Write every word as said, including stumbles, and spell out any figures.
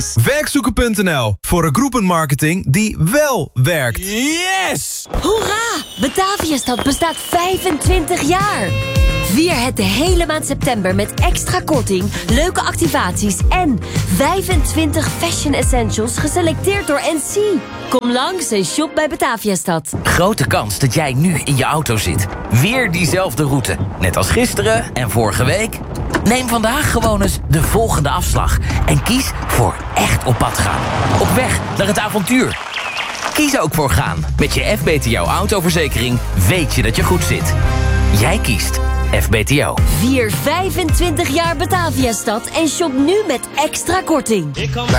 Werkzoeken punt n l voor een groepenmarketing die wel werkt. Yes! Hoera! Bataviastad bestaat vijfentwintig jaar. Vier het de hele maand september met extra korting, leuke activaties en vijfentwintig fashion essentials geselecteerd door N C. Kom langs en shop bij Bataviastad. Grote kans dat jij nu in je auto zit. Weer diezelfde route. Net als gisteren en vorige week. Neem vandaag gewoon eens de volgende afslag. En kies voor echt op pad gaan. Op weg naar het avontuur. Kies ook voor gaan. Met je F B T O autoverzekering weet je dat je goed zit. Jij kiest F B T O. Vier vijfentwintig jaar Bataviastad en shop nu met extra korting.